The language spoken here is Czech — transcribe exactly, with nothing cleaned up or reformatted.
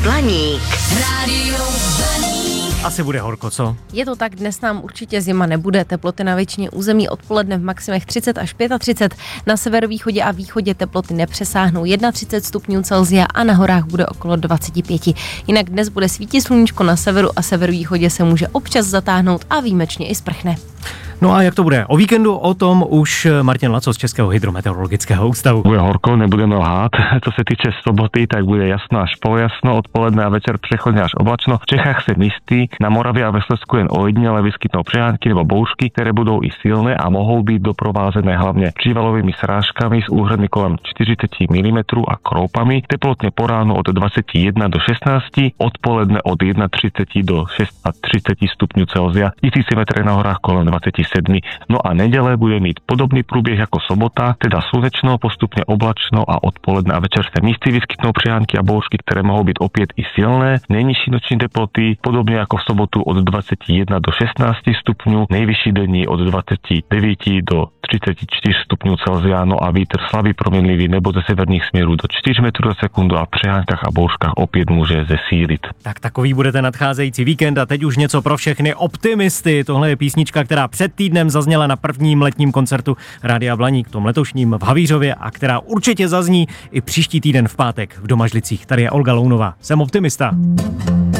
Blaník. Rádio Blaník. Asi bude horko, co? Je to tak, dnes nám určitě zima nebude. Teploty na většině území odpoledne v maximech třicet až třicet pět. Na severovýchodě a východě teploty nepřesáhnou třicet jedna stupňů Celsia a na horách bude okolo dvacet pět. Jinak dnes bude svítit sluníčko, na severu a severovýchodě se může občas zatáhnout a výjimečně i sprchne. No a jak to bude? O víkendu o tom už Martin Laco z Českého hydrometeorologického ústavu. Bude horko, nebudeme lhát. Co se týče soboty, tak bude jasno až polojasno, odpoledne a večer přechodně až oblačno. V Čechách se místy, na Moravě a ve Slezsku jen ojedinele vyskytnou přehánky nebo bouřky, které budou i silné a mohou být doprovázené hlavně přívalovými srážkami s úhrny kolem čtyřicet milimetrů a kroupami. Teplotně po ránu od dvacet jedna do šestnáct, odpoledne od třicet jedna do třicet šest stupňů Celsia, tisícimetre na horách kolem dvacet sedm. No a neděle bude mít podobný průběh jako sobota, teda slunečno, postupně oblačno a odpoledne a večer se místy vyskytnou přehánky a bouřky, které mohou být opět i silné. Nejnižší noční teploty podobně jako v sobotu od dvacet jedna do šestnáct stupňů, nejvyšší denní od dvacet devět do třicet čtyři stupňů Celsia, no a vítr slabý proměnlivý nebo ze severních směrů do čtyři metrů za sekundu a v přehánkách a bouřkách opět může zesílit. Tak takový bude ten nadcházející víkend a teď už něco pro všechny optimisty. Tohle je písnička, která před týdnem zazněla na prvním letním koncertu Rádia Blaník, tom letošním v Havířově a která určitě zazní i příští týden v pátek v Domažlicích. Tady je Olga Lounová. Jsem optimista.